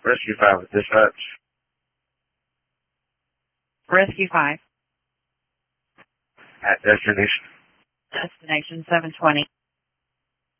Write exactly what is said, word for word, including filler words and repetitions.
Rescue five with dispatch. Rescue five. At destination. Destination seven twenty.